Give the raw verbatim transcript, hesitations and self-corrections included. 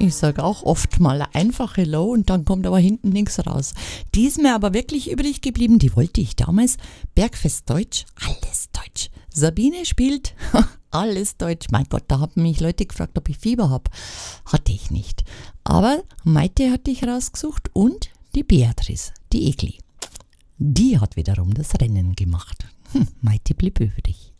Ich sage auch oft mal eine einfache Low und dann kommt aber hinten nichts raus. Die ist mir aber wirklich übrig geblieben, die wollte ich damals. Bergfest Deutsch, alles Deutsch. Sabine spielt, alles Deutsch. Mein Gott, da haben mich Leute gefragt, ob ich Fieber habe. Hatte ich nicht. Aber Maite hatte ich rausgesucht und die Beatrice, die Egli. Die hat wiederum das Rennen gemacht. Hm, Maite blieb übrig.